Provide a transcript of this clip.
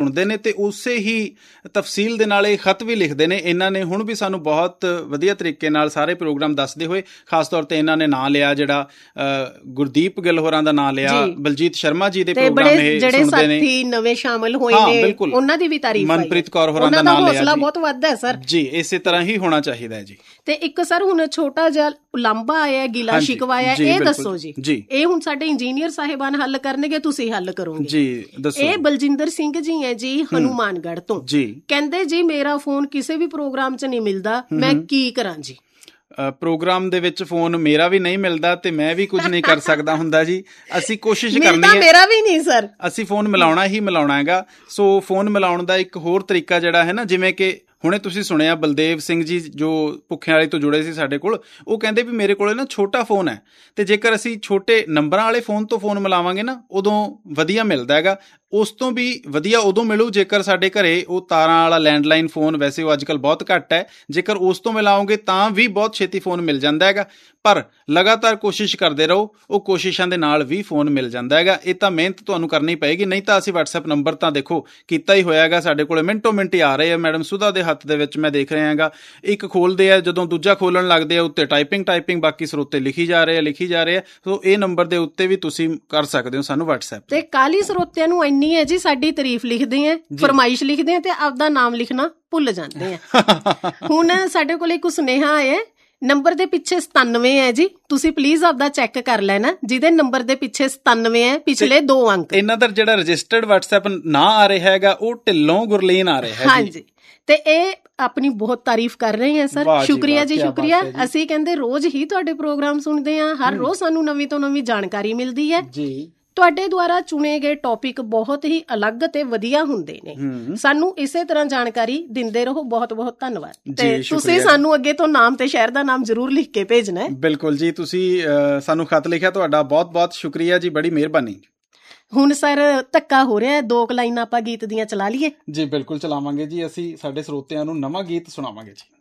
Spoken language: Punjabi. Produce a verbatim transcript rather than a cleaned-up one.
ਸੁਣਦੇ ਨੇ ਤੇ ਉਸੇ ਹੀ ਤਫਸੀਲ ਦੇ ਨਾਲ ਇਹ ਖਤ ਵੀ ਲਿਖਦੇ ਨੇ। ਇਹਨਾਂ ਨੇ ਹੁਣ ਵੀ ਸਾਨੂੰ ਬਹੁਤ ਵਧੀਆ ਤਰੀਕੇ ਨਾਲ ਸਾਰੇ ਪ੍ਰੋਗਰਾਮ ਦੱਸਦੇ ਹੋਏ, ਖਾਸ ਤੌਰ ਤੇ ਇਹਨਾਂ ਨੇ ਨਾਂ ਲਿਆ ਜਿਹੜਾ ਗੁਰਦੀਪ ਗਿੱਲ ਹੋਰਾਂ ਦਾ ਨਾਂ ਲਿਆ, ਬਲਜੀਤ ਸ਼ਰਮਾ ਜੀ ਦੇ ਪ੍ਰੋਗਰਾਮ ਇਹ ਸੁਣਦੇ ਨੇ, ਜਿਹੜੇ ਨਵੇਂ ਸ਼ਾਮਲ ਹੋਏ ਨੇ ਉਹਨਾਂ ਦੀ ਵੀ ਤਾਰੀਫ, ਮਨਪ੍ਰੀਤ ਕੌਰ ਹੋਰਾਂ ਦਾ ਨਾਂ ਲਿਆ। ਹੌਸਲਾ ਬਹੁਤ ਵੱਧਦਾ ਹੈ ਸਰ ਜੀ, ਇਸੇ ਤਰ੍ਹਾਂ ਹੀ ਹੋਣਾ ਚਾਹੀਦਾ ਹੈ ਜੀ। ਤੇ ਇੱਕ ਸਰ ਹੁਣ ਛੋਟਾ ਜਿਹਾ ਉਲਾਂਭਾ ਆਇਆ, ਗਿਲਾ ਸ਼ਿਕਵਾ ਆਇਆ, ਇਹ ਦੱਸੋ ਜੀ। ਜੀ ਇਹ ਹੁਣ ਸਾਡੇ ਇੰਜੀਨੀਅਰ ਸਾਹਿਬਾਨ ਹੱਲ ਕਰਨਗੇ, ਤੁਸੀਂ ਹੱਲ ਕਰੋਗੇ ਜੀ, ਦੱਸੋ। ਇਹ ਬਲਜਿੰਦਰ ਸਿੰਘ ਜੀ ਹੈ ਜੀ, ਹਨੂਮਾਨਗੜ੍ਹ ਤੋਂ ਜੀ। ਕਹਿੰਦੇ ਜੀ ਮੇਰਾ ਫੋਨ ਕਿਸੇ ਵੀ ਪ੍ਰੋਗਰਾਮ 'ਚ ਨਹੀਂ ਮਿਲਦਾ, ਮੈਂ ਕੀ ਕਰਾਂ ਜੀ। ਪ੍ਰੋਗਰਾਮ ਦੇ ਵਿੱਚ ਫੋਨ ਮੇਰਾ ਵੀ ਨਹੀਂ ਮਿਲਦਾ ਤੇ ਮੈਂ ਵੀ ਕੁਝ ਨਹੀਂ ਕਰ ਸਕਦਾ ਹੁੰਦਾ ਜੀ। ਅਸੀਂ ਕੋਸ਼ਿਸ਼ ਕਰਨੀ ਹੈ, ਮੇਰਾ ਵੀ ਨਹੀਂ ਸਰ, ਅਸੀਂ ਫੋਨ ਮਿਲਾਉਣਾ ਹੀ ਮਿਲਾਉਣਾ ਹੈਗਾ। ਸੋ ਫੋਨ ਮਿਲਾਉਣ ਦਾ ਇੱਕ ਹੋਰ ਤਰੀਕਾ ਜਿਹੜਾ ਹੈ ਨਾ, ਜਿਵੇਂ ਕਿ ਹੁਣੇ ਤੁਸੀਂ ਸੁਣਿਆ ਬਲਦੇਵ ਸਿੰਘ ਜੀ ਜੋ ਭੁੱਖਿਆਂ ਵਾਲੇ ਤੋਂ ਜੁੜੇ ਸੀ ਸਾਡੇ ਕੋਲ, ਉਹ ਕਹਿੰਦੇ ਵੀ ਮੇਰੇ ਕੋਲ ਨਾ ਛੋਟਾ ਫੋਨ ਹੈ, ਤੇ ਜੇਕਰ ਅਸੀਂ ਛੋਟੇ ਨੰਬਰਾਂ ਵਾਲੇ ਫੋਨ ਤੋਂ ਫੋਨ ਮਿਲਾਵਾਂਗੇ ਨਾ ਉਦੋਂ ਵਧੀਆ ਮਿਲਦਾ ਹੈਗਾ। ਉਸ ਤੋਂ ਵੀ ਵਧੀਆ ਉਦੋਂ ਮਿਲੂ ਜੇਕਰ ਸਾਡੇ ਘਰੇ ਉਹ ਤਾਰਾਂ ਵਾਲਾ ਲੈਂਡਲਾਈਨ ਫੋਨ, ਵੈਸੇ ਉਹ ਅੱਜ ਕੱਲ੍ਹ ਬਹੁਤ ਘੱਟ ਹੈ, ਜੇਕਰ ਉਸ ਤੋਂ ਮਿਲਾਓਗੇ ਤਾਂ ਵੀ ਬਹੁਤ ਛੇਤੀ ਫੋਨ ਮਿਲ ਜਾਂਦਾ ਹੈਗਾ। ਪਰ ਲਗਾਤਾਰ ਕੋਸ਼ਿਸ਼ ਕਰਦੇ ਰਹੋ, ਉਹ ਕੋਸ਼ਿਸ਼ਾਂ ਦੇ ਨਾਲ ਵੀ ਫੋਨ ਮਿਲ ਜਾਂਦਾ ਹੈਗਾ। ਇਹ ਤਾਂ ਮਿਹਨਤ ਤੁਹਾਨੂੰ ਕਰਨੀ ਪਏਗੀ, ਨਹੀਂ ਤਾਂ ਅਸੀਂ ਵਟਸਐਪ ਨੰਬਰ ਤਾਂ ਦੇਖੋ ਕੀਤਾ ਹੀ ਹੋਇਆ ਹੈਗਾ, ਸਾਡੇ ਕੋਲ ਮਿੰਟੋ ਮਿੰਟ ਹੀ ਆ ਰਹੇ ਆ। ਮੈਡਮ ਸੁਧਾ ਦੇ ਹੱਥ ਦੇ ਵਿੱਚ ਮੈਂ ਦੇਖ ਰਿਹਾ ਹੈਗਾ, ਇੱਕ ਖੋਲਦੇ ਆ, ਜਦੋਂ ਦੂਜਾ ਖੋਲਣ ਲੱਗਦੇ ਆ ਉੱਤੇ ਟਾਈਪਿੰਗ ਟਾਈਪਿੰਗ ਬਾਕੀ ਸਰੋਤੇ ਲਿਖੀ ਜਾ ਰਹੇ ਆ ਲਿਖੀ ਜਾ ਰਹੇ ਆ। ਸੋ ਇਹ ਨੰਬਰ ਦੇ ਉੱਤੇ ਵੀ ਤੁਸੀਂ ਕਰ ਸਕਦੇ ਹੋ ਸਾਨੂੰ ਵਟਸਐਪ ਤੇ। ਕਾਲੀ ਸਰੋਤਿਆਂ ਨੂੰ ਇੰਨੀ ਹੈ ਜੀ, ਸਾਡੀ ਤਾਰੀਫ ਲਿਖਦੇ ਆ, ਫਰਮਾਇਸ਼ ਲਿਖਦੇ ਆ ਤੇ ਆਪਦਾ ਨਾਮ ਲਿਖਣਾ ਭੁੱਲ ਜਾਂਦੇ ਆ। ਹੁਣ ਸਾਡੇ ਕੋਲ ਇੱਕ ਸੁਨੇਹਾ ਆਇਆ, ਨੰਬਰ ਦੇ ਪਿੱਛੇ ਸਤਾਨਵੇਂ ਹੈ ਜੀ, ਤੁਸੀਂ ਪਲੀਜ਼ ਆਪਦਾ ਚੈੱਕ ਕਰ ਲੈਣਾ, ਜਿਹਦੇ ਨੰਬਰ ਦੇ ਪਿੱਛੇ ਸਤਾਨਵੇਂ ਹੈ, ਪਿਛਲੇ ਦੋ ਅੰਕ। ਇਹਨਾਂ ਦਾ ਜਿਹੜਾ ਰਜਿਸਟਰਡ ਵਟਸਐਪ ਨਾਂ ਆ ਰਿਹਾ ਹੈਗਾ ਉਹ ਢਿੱਲੋਂ ਗੁਰਲੀਨ ਆ ਰਿਹਾ ਹੈ। ਹਾਂਜੀ, ਤੇ ਇਹ ਆਪਣੀ ਬਹੁਤ ਤਾਰੀਫ ਕਰ ਰਹੇ ਆ ਸਰ, ਸ਼ੁਕਰੀਆ ਜੀ, ਸ਼ੁਕਰੀਆ। ਅਸੀਂ ਕਹਿੰਦੇ ਰੋਜ਼ ਹੀ ਤੁਹਾਡੇ ਪ੍ਰੋਗਰਾਮ ਸੁਣਦੇ ਆ, ਹਰ ਰੋਜ਼ ਸਾਨੂੰ ਨਵੀਂ ਤੋਂ ਨਵੀਂ ਜਾਣਕਾਰੀ ਮਿਲਦੀ ਹੈ ਜੀ। ਤੁਹਾਡੇ ਦੁਆਰਾ ਚੁਣੇ ਗਏ ਟੌਪਿਕ ਬਹੁਤ ਹੀ ਅਲੱਗ ਤੇ ਵਧੀਆ ਹੁੰਦੇ ਨੇ, ਸਾਨੂੰ ਇਸੇ ਤਰ੍ਹਾਂ ਜਾਣਕਾਰੀ ਦਿੰਦੇ ਰਹੋ। ਬਹੁਤ ਬਹੁਤ ਧੰਨਵਾਦ। ਤੇ ਤੁਸੀਂ ਸਾਨੂੰ ਅੱਗੇ ਤੋਂ ਨਾਮ ਤੇ ਸ਼ਹਿਰ ਦਾ ਨਾਮ ਜ਼ਰੂਰ ਲਿਖ ਕੇ ਭੇਜਣਾ ਹੈ। ਬਿਲਕੁਲ ਜੀ, ਤੁਸੀਂ ਸਾਨੂੰ ਖਤ ਲਿਖਿਆ, ਤੁਹਾਡਾ ਬਹੁਤ ਬਹੁਤ ਸ਼ੁਕਰੀਆ ਜੀ, ਬੜੀ ਮਿਹਰਬਾਨੀ। ਹੁਣ ਸਰ ਧੱਕਾ ਹੋ ਰਿਹਾ, ਦੋ ਕੁ ਲਾਈਨਾਂ ਆਪਾਂ ਗੀਤ ਦੀਆਂ ਚਲਾ ਲਈਏ ਜੀ। ਬਿਲਕੁਲ ਚਲਾਵਾਂਗੇ ਜੀ, ਅਸੀਂ ਸਾਡੇ ਸਰੋਤਿਆਂ ਨੂੰ ਨਵਾਂ ਗੀਤ ਸੁਣਾਵਾਂਗੇ ਜੀ।